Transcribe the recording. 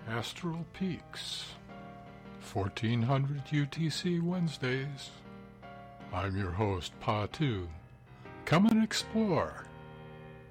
Astral Peaks, 1400 UTC Wednesdays. I'm your host, Pa2. Come and explore.